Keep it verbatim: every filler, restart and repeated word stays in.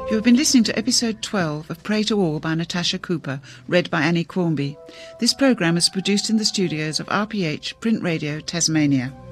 You have been listening to episode twelve of Pray to All by Natasha Cooper, read by Annie Cornby. This programme is produced in the studios of R P H Print Radio, Tasmania.